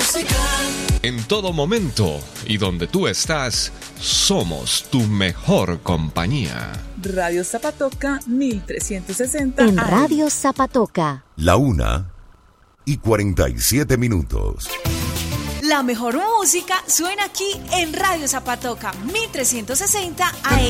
música. En todo momento y donde tú estás, somos tu mejor compañía. Radio Zapatoca 1360 En AM. Radio Zapatoca. La 1:47. La mejor música suena aquí en Radio Zapatoca 1360 AM.